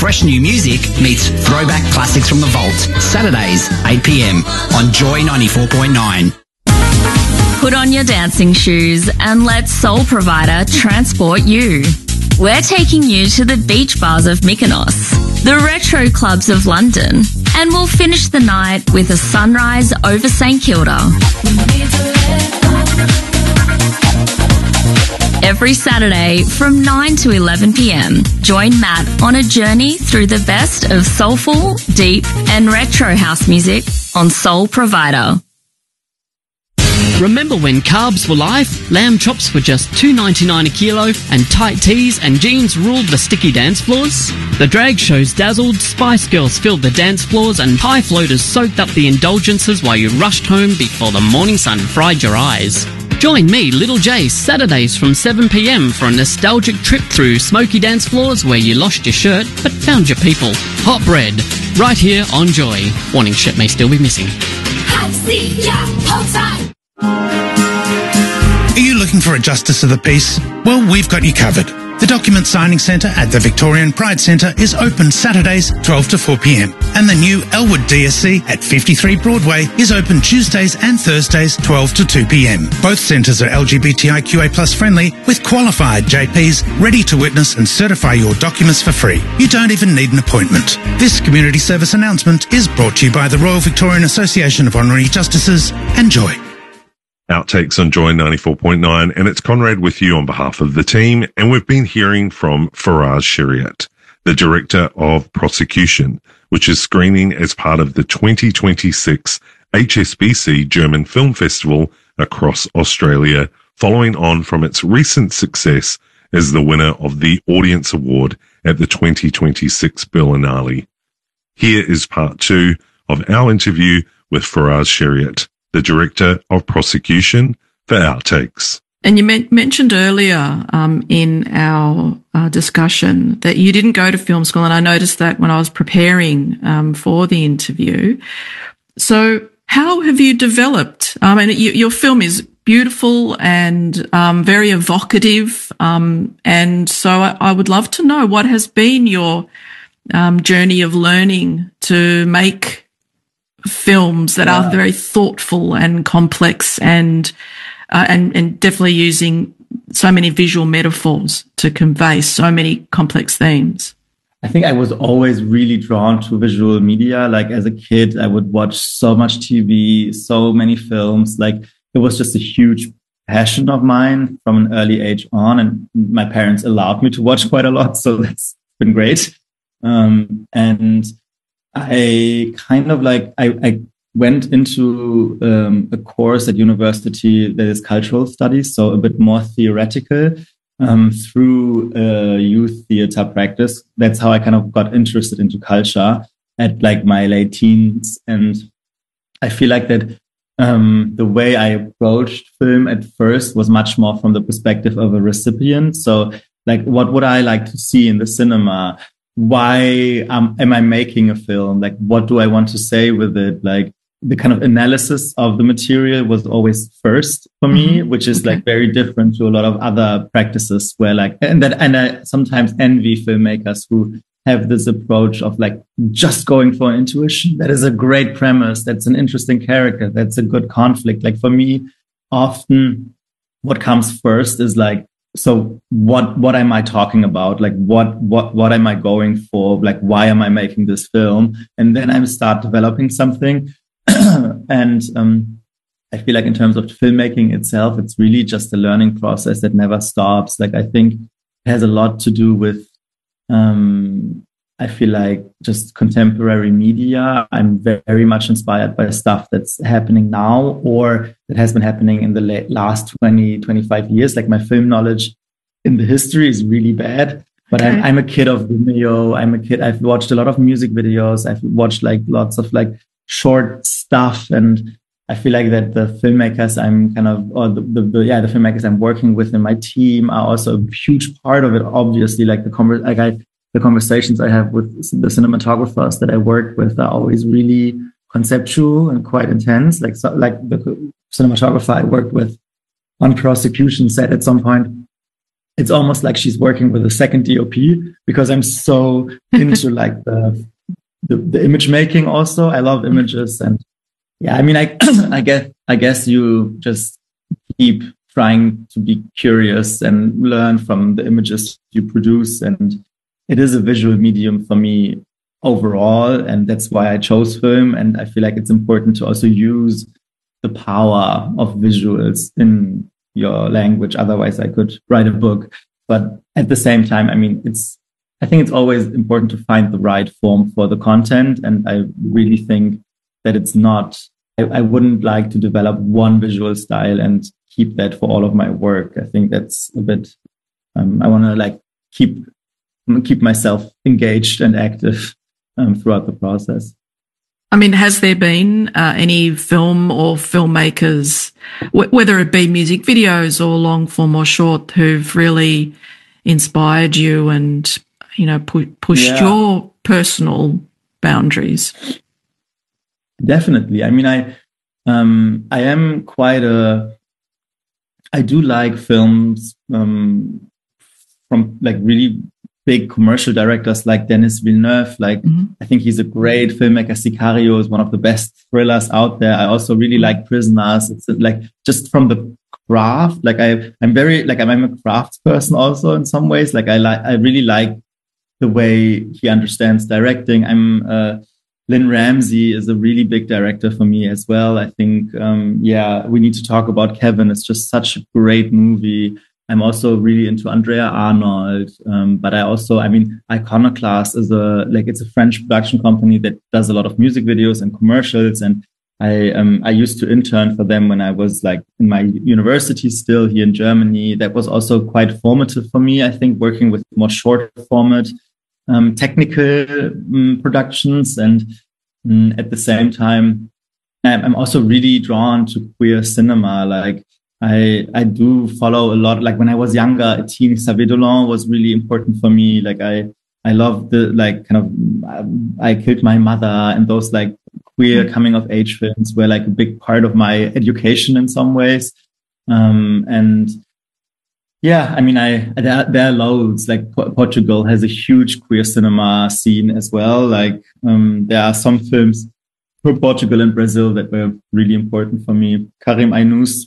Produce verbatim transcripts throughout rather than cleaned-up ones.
fresh new music meets throwback classics from the vault. Saturdays, eight p.m. on Joy ninety-four point nine. Put on your dancing shoes and let Soul Provider transport you. We're taking you to the beach bars of Mykonos, the retro clubs of London, and we'll finish the night with a sunrise over St Kilda. Every Saturday from nine to eleven p.m, join Matt on a journey through the best of soulful, deep and retro house music on Soul Provider. Remember when carbs were life? Lamb chops were just two dollars ninety-nine a kilo and tight tees and jeans ruled the sticky dance floors? The drag shows dazzled, Spice Girls filled the dance floors and high floaters soaked up the indulgences while you rushed home before the morning sun fried your eyes. Join me, Little J, Saturdays from seven p.m. for a nostalgic trip through smoky dance floors where you lost your shirt but found your people. Hot bread, right here on Joy. Warning, shit may still be missing. I see ya, hold tight. Are you looking for a Justice of the Peace? Well, we've got you covered. The Document Signing Centre at the Victorian Pride Centre is open Saturdays twelve to four p.m. and the new Elwood D S C at fifty-three Broadway is open Tuesdays and Thursdays twelve to two p.m. Both centres are L G B T I Q A plus friendly with qualified J Ps ready to witness and certify your documents for free. You don't even need an appointment. This community service announcement is brought to you by the Royal Victorian Association of Honorary Justices and Joy. Outtakes on Joy ninety-four point nine, and it's Conrad with you on behalf of the team, and we've been hearing from Faraz Shariat, the Director of Prosecution, which is screening as part of the twenty twenty-six H S B C German Film Festival across Australia, following on from its recent success as the winner of the Audience Award at the twenty twenty-six Berlinale. Here is part two of our interview with Faraz Shariat, the Director of Prosecution, for Outtakes. And you men- mentioned earlier um, in our uh, discussion that you didn't go to film school, and I noticed that when I was preparing um, for the interview. So how have you developed? Um, and you, your film is beautiful and um, very evocative, um, and so I, I would love to know what has been your um, journey of learning to make films that are very thoughtful and complex and uh, and and definitely using so many visual metaphors to convey so many complex themes. I think I was always really drawn to visual media. Like as a kid, I would watch so much T V, so many films. Like it was just a huge passion of mine from an early age on. And my parents allowed me to watch quite a lot. So that's been great. Um, and I kind of like, I, I went into um, a course at university that is cultural studies, so a bit more theoretical um, through uh, youth theater practice. That's how I kind of got interested into culture at like my late teens. And I feel like that um, the way I approached film at first was much more from the perspective of a recipient. So like, what would I like to see in the cinema? Why um, am I making a film? Like, what do I want to say with it? Like, the kind of analysis of the material was always first for me, mm-hmm. which is okay. like very different to a lot of other practices where like, and that, and I sometimes envy filmmakers who have this approach of like just going for intuition. That is a great premise. That's an interesting character. That's a good conflict. Like for me, often what comes first is like, so what, what am I talking about? Like, what, what, what am I going for? Like, why am I making this film? And then I start developing something. and, um, I feel like in terms of filmmaking itself, it's really just a learning process that never stops. Like, I think it has a lot to do with, um, I feel like just contemporary media. I'm very much inspired by stuff that's happening now or that has been happening in the late, last twenty, twenty-five years. Like my film knowledge in the history is really bad, but okay. I'm, I'm a kid of Vimeo. I'm a kid. I've watched a lot of music videos. I've watched like lots of like short stuff. And I feel like that the filmmakers I'm kind of, or the, the, the yeah, the filmmakers I'm working with in my team are also a huge part of it. Obviously, like the conver- like I, the conversations I have with the cinematographers that I work with are always really conceptual and quite intense. Like, so, like the cinematographer I worked with on Prosecution said at some point, it's almost like she's working with a second D O P because I'm so into like the, the the image making. Also, I love images, and yeah, I mean, I I guess I guess you just keep trying to be curious and learn from the images you produce, and it is a visual medium for me overall, and that's why I chose film. And I feel like it's important to also use the power of visuals in your language. Otherwise, I could write a book. But at the same time, I mean, it's, I think it's always important to find the right form for the content. And I really think that it's not, I, I wouldn't like to develop one visual style and keep that for all of my work. I think that's a bit, um, I want to like keep, keep myself engaged and active um, throughout the process. I mean, has there been uh, any film or filmmakers, w- whether it be music videos or long form or short, who've really inspired you and, you know, pu- pushed yeah. your personal boundaries? Definitely. I mean, I, um, I am quite a, I do like films um, from like really big commercial directors like Denis Villeneuve. Like, mm-hmm. I think he's a great filmmaker. Sicario is one of the best thrillers out there. I also really like Prisoners. It's like just from the craft. Like I, I'm very like I'm, I'm a crafts person also in some ways. Like I like I really like the way he understands directing. I'm uh, Lynn Ramsey is a really big director for me as well. I think um, yeah, we need to talk about Kevin. It's just such a great movie. I'm also really into Andrea Arnold, um, but I also, I mean, Iconoclast is a, like, it's a French production company that does a lot of music videos and commercials. And I, um, I used to intern for them when I was like in my university still here in Germany. That was also quite formative for me, I think, working with more short format, um, technical um, productions. And um, at the same time, I'm also really drawn to queer cinema. Like, I, I do follow a lot. Like when I was younger, a teen, Xavier Dolan was really important for me. Like I, I love the, like kind of, I Killed My Mother and those like queer coming of age films were like a big part of my education in some ways. Um, and yeah, I mean, I, there, there are loads, like Portugal has a huge queer cinema scene as well. Like, um, there are some films from Portugal and Brazil that were really important for me. Karim Ainous,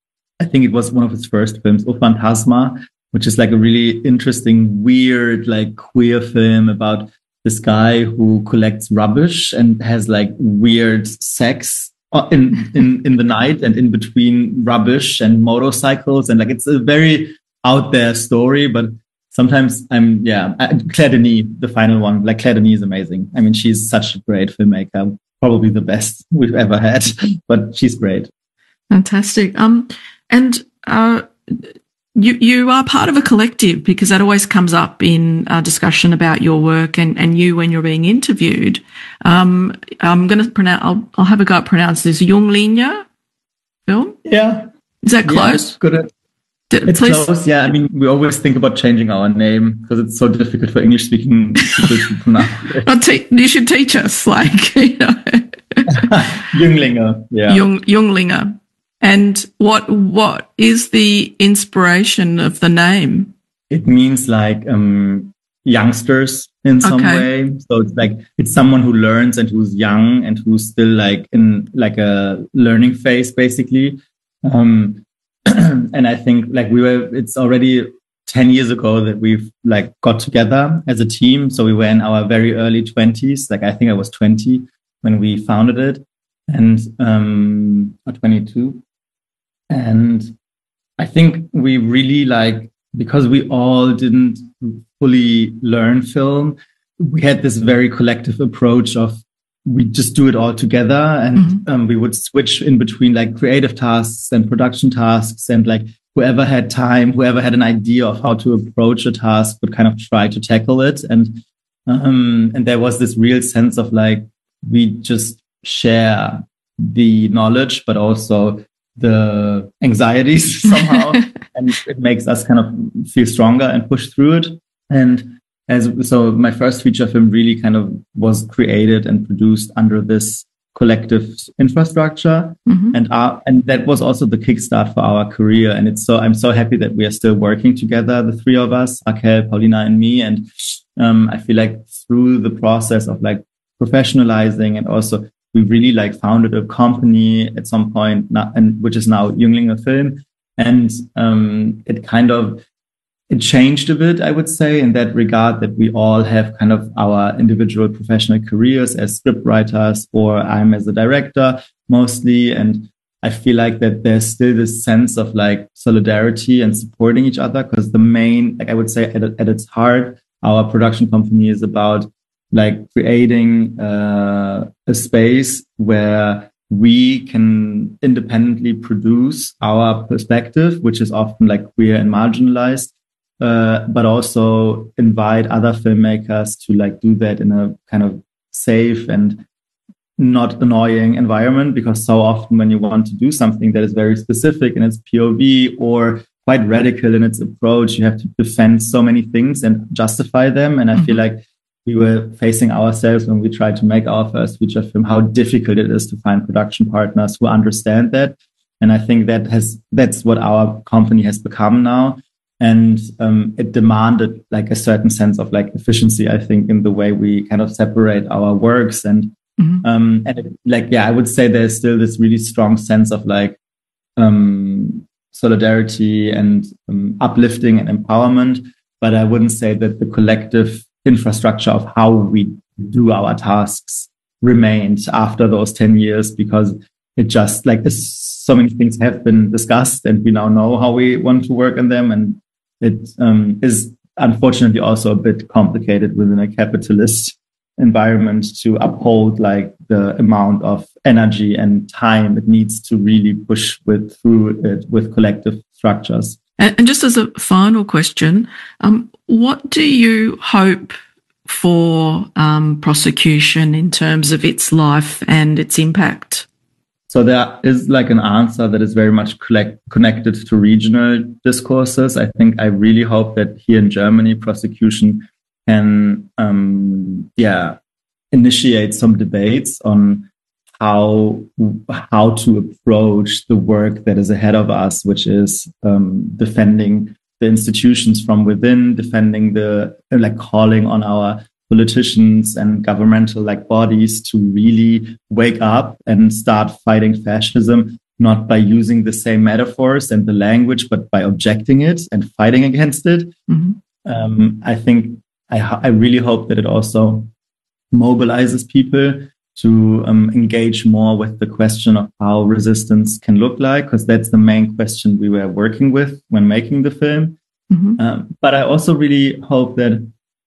I think it was one of his first films, O Fantasma, which is like a really interesting, weird, like queer film about this guy who collects rubbish and has like weird sex in, in, in the night and in between rubbish and motorcycles. And like, it's a very out there story, but sometimes I'm, yeah, Claire Denis, the final one, like Claire Denis is amazing. I mean, she's such a great filmmaker, probably the best we've ever had, but she's great. Fantastic. Um, And uh, you you are part of a collective, because that always comes up in a discussion about your work and, and you when you're being interviewed. Um, I'm going to pronounce. I'll, I'll have a go at pronounce this. Junglinge film. Yeah, is that close? Yeah, good. D- it's please? Close. Yeah, I mean, we always think about changing our name because it's so difficult for English-speaking people to pronounce. te- you should teach us, like you know. Junglinge. Yeah. Jung, Junglinge. And what what is the inspiration of the name? It means like um, youngsters in some okay. way. So it's like it's someone who learns and who's young and who's still like in like a learning phase, basically. Um, and I think like we were. It's already ten years ago that we've like got together as a team. So we were in our very early twenties. Like I think I was twenty when we founded it, and um, or twenty-two. And I think we really like, because we all didn't fully learn film, we had this very collective approach of we just do it all together. And mm-hmm. um, we would switch in between like creative tasks and production tasks. And like whoever had time, whoever had an idea of how to approach a task would kind of try to tackle it. And, um, and there was this real sense of like, we just share the knowledge, but also the anxieties somehow, and it makes us kind of feel stronger and push through it. And as so, my first feature film really kind of was created and produced under this collective infrastructure. Mm-hmm. And our, and that was also the kickstart for our career. And it's so, I'm so happy that we are still working together, the three of us, Raquel, Paulina, and me. And um, I feel like through the process of like professionalizing, and also we really like founded a company at some point, now, and which is now Jünglinge Film. And um, it kind of, it changed a bit, I would say, in that regard, that we all have kind of our individual professional careers as scriptwriters, or I'm as a director mostly. And I feel like that there's still this sense of like solidarity and supporting each other, because the main, like I would say at, at its heart, our production company is about like creating uh, a space where we can independently produce our perspective, which is often like queer and marginalized, uh, but also invite other filmmakers to like do that in a kind of safe and not annoying environment. Because so often when you want to do something that is very specific in its P O V or quite radical in its approach, you have to defend so many things and justify them. And I mm-hmm. feel like we were facing ourselves when we tried to make our first feature film, how difficult it is to find production partners who understand that. And I think that has, that's what our company has become now. And um, it demanded like a certain sense of like efficiency, I think, in the way we kind of separate our works. And, mm-hmm. um, and it, like, yeah, I would say there's still this really strong sense of like um, solidarity and um, uplifting and empowerment. But I wouldn't say that the collective infrastructure of how we do our tasks remained after those ten years, because it just like this, so many things have been discussed and we now know how we want to work on them. And it um, is unfortunately also a bit complicated within a capitalist environment to uphold like the amount of energy and time it needs to really push with through it with collective structures. And just as a final question, um, what do you hope for um, prosecution in terms of its life and its impact? So there is like an answer that is very much collect, connected to regional discourses. I think I really hope that here in Germany, prosecution can, um, yeah, initiate some debates on how how to approach the work that is ahead of us, which is um, defending the institutions from within, defending the like calling on our politicians and governmental like bodies to really wake up and start fighting fascism, not by using the same metaphors and the language, but by objecting it and fighting against it. Mm-hmm. Um, I think I, I really hope that it also mobilizes people to um, engage more with the question of how resistance can look like, because that's the main question we were working with when making the film. Mm-hmm. Um, but I also really hope that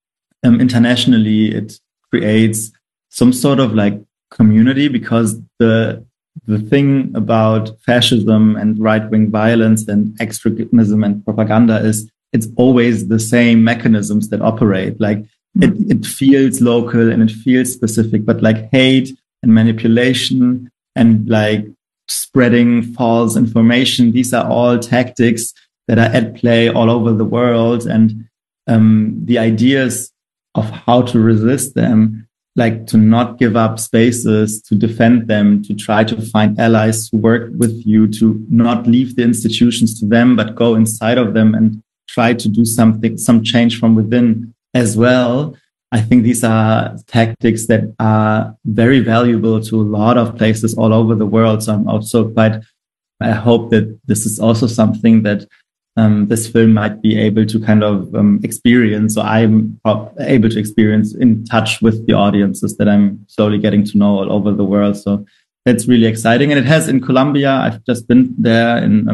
um, internationally it creates some sort of like community, because the the thing about fascism and right-wing violence and extremism and propaganda is it's always the same mechanisms that operate. Like It, it feels local and it feels specific, but like hate and manipulation and like spreading false information, these are all tactics that are at play all over the world. And um, the ideas of how to resist them, like to not give up spaces, to defend them, to try to find allies who work with you, to not leave the institutions to them, but go inside of them and try to do something, some change from within as well. I think these are tactics that are very valuable to a lot of places all over the world. So I'm also quite, I hope that this is also something that um, this film might be able to kind of um, experience. So I'm able to experience in touch with the audiences that I'm slowly getting to know all over the world. So that's really exciting. And it has in Colombia, I've just been there in